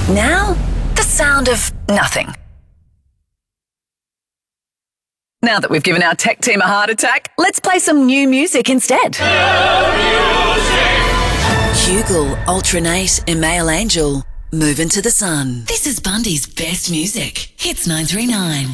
Now, the sound of nothing. Now that we've given our tech team a heart attack, let's play some new music instead. Hugel, Ultranate, and Male Angel, Move Into the Sun. This is Bundy's best music. Hits 939.